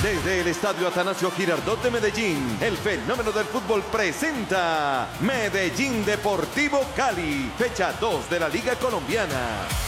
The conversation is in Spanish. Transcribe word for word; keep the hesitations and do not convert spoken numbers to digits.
Desde el Estadio Atanasio Girardot de Medellín, el fenómeno del fútbol presenta Medellín Deportivo Cali, fecha dos de la Liga Colombiana.